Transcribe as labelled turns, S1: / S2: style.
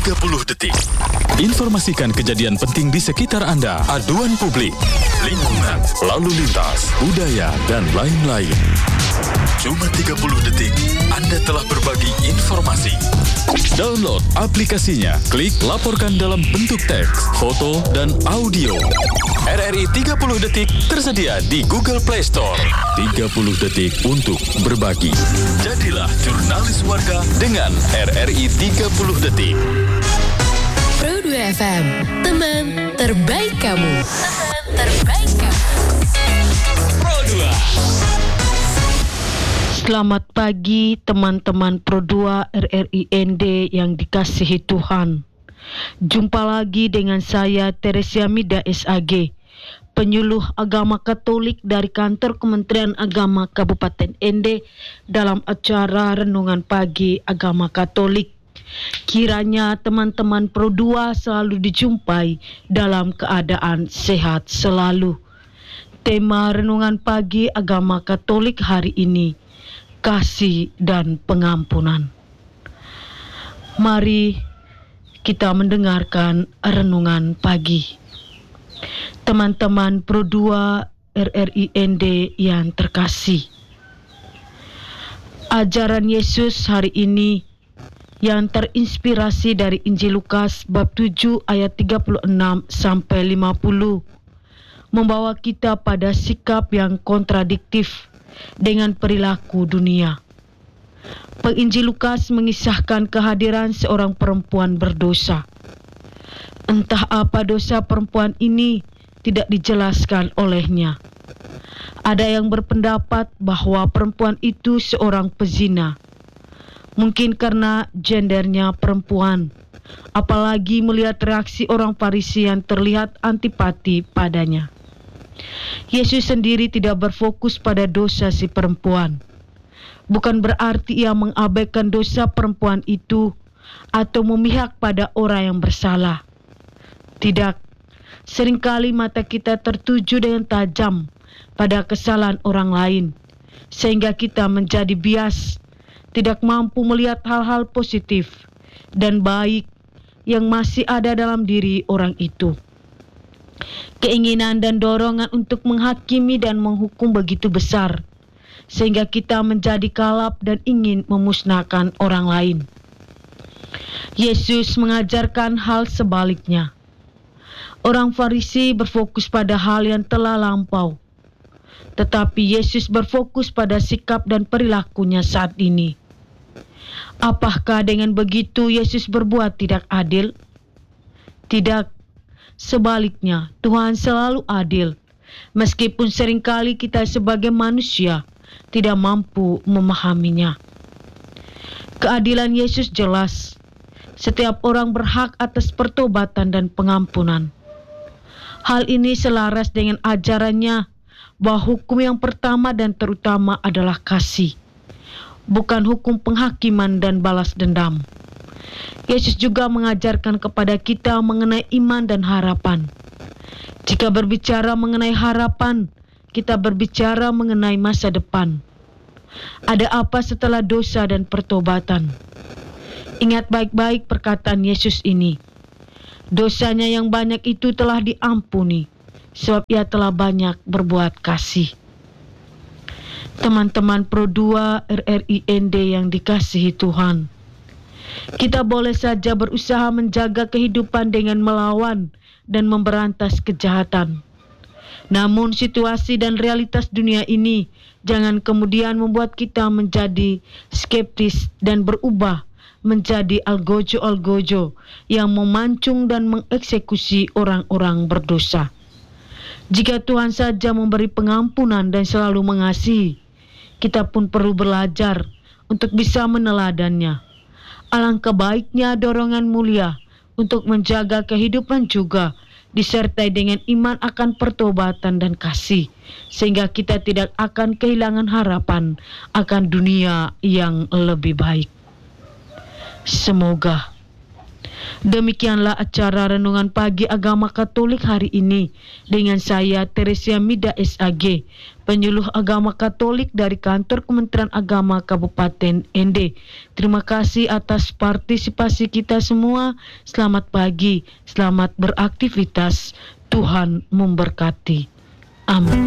S1: 30 detik. Informasikan kejadian penting di sekitar Anda, aduan publik, lingkungan, lalu lintas, budaya, dan lain-lain. Cuma 30 detik, Anda telah berbagi informasi. Download aplikasinya, klik laporkan dalam bentuk teks, foto, dan audio. RRI 30 detik tersedia di Google Play Store. 30 detik untuk berbagi. Jadilah jurnalis warga dengan RRI 30 detik.
S2: Pro 2 FM, teman terbaik kamu. Teman terbaik kamu.
S1: Pro 2.
S3: Selamat pagi teman-teman Pro 2 RRI ND yang dikasihi Tuhan. Jumpa lagi dengan saya Teresia Mida SAG, penyuluh agama Katolik dari kantor Kementerian Agama Kabupaten ND dalam acara Renungan Pagi Agama Katolik. Kiranya teman-teman Pro 2 selalu dijumpai dalam keadaan sehat selalu. Tema Renungan Pagi Agama Katolik hari ini, kasih dan pengampunan. Mari kita mendengarkan renungan pagi. Teman-teman Pro 2 RRI ND yang terkasih. Ajaran Yesus hari ini yang terinspirasi dari Injil Lukas bab 7 ayat 36 sampai 50 membawa kita pada sikap yang kontradiktif dengan perilaku dunia. Penginjil Lukas mengisahkan kehadiran seorang perempuan berdosa. Entah apa dosa perempuan ini tidak dijelaskan olehnya. Ada yang berpendapat bahwa perempuan itu seorang pezina. Mungkin karena gendernya perempuan, apalagi melihat reaksi orang Farisi yang terlihat antipati padanya. Yesus sendiri tidak berfokus pada dosa si perempuan. Bukan berarti ia mengabaikan dosa perempuan itu atau memihak pada orang yang bersalah. Tidak, seringkali mata kita tertuju dengan tajam pada kesalahan orang lain, sehingga kita menjadi bias, tidak mampu melihat hal-hal positif dan baik yang masih ada dalam diri orang itu. Keinginan dan dorongan untuk menghakimi dan menghukum begitu besar, sehingga kita menjadi kalap dan ingin memusnahkan orang lain. Yesus mengajarkan hal sebaliknya. Orang Farisi berfokus pada hal yang telah lampau, tetapi Yesus berfokus pada sikap dan perilakunya saat ini. Apakah dengan begitu Yesus berbuat tidak adil? Tidak, sebaliknya Tuhan selalu adil, meskipun seringkali kita sebagai manusia tidak mampu memahaminya. Keadilan Yesus jelas. Setiap orang berhak atas pertobatan dan pengampunan. Hal ini selaras dengan ajarannya bahwa hukum yang pertama dan terutama adalah kasih, bukan hukum penghakiman dan balas dendam. Yesus juga mengajarkan kepada kita mengenai iman dan harapan. Jika berbicara mengenai harapan, kita berbicara mengenai masa depan. Ada apa setelah dosa dan pertobatan? Ingat baik-baik perkataan Yesus ini. Dosanya yang banyak itu telah diampuni, sebab ia telah banyak berbuat kasih. Teman-teman Pro 2 RRI ND yang dikasihi Tuhan, kita boleh saja berusaha menjaga kehidupan dengan melawan dan memberantas kejahatan. Namun situasi dan realitas dunia ini jangan kemudian membuat kita menjadi skeptis dan berubah menjadi algojo-algojo yang memancung dan mengeksekusi orang-orang berdosa. Jika Tuhan saja memberi pengampunan dan selalu mengasihi, kita pun perlu belajar untuk bisa meneladannya. Alangkah baiknya dorongan mulia untuk menjaga kehidupan juga disertai dengan iman akan pertobatan dan kasih, sehingga kita tidak akan kehilangan harapan akan dunia yang lebih baik. Semoga Demikianlah acara Renungan Pagi Agama Katolik hari ini dengan saya Teresia Mida SAG, penyuluh agama Katolik dari Kantor Kementerian Agama Kabupaten ND. Terima kasih atas partisipasi kita semua. Selamat pagi, selamat beraktivitas. Tuhan memberkati. Amin.